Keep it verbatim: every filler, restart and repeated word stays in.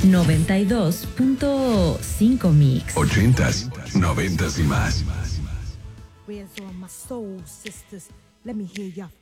noventa y dos punto cinco Mix. Ochentas, noventas y más. Raise on my soul, sisters. Let me hear your